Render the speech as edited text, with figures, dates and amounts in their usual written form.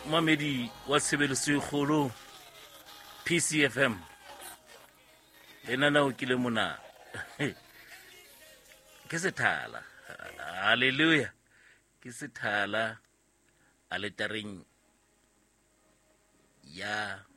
mamedi wa tshebeletso e kgolo PCFM lenaneo ke le mona ke sethala haleluya ke sethala aletareng ya